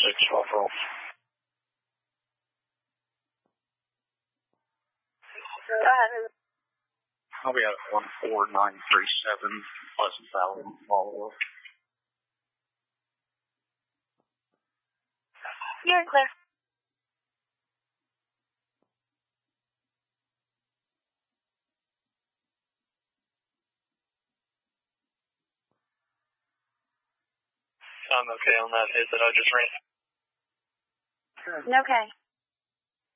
Buffalo. Go ahead. I'll be at 14937 Pleasant Valley, Waldo. You're clear. I'm okay on that hit that I just ran. Okay.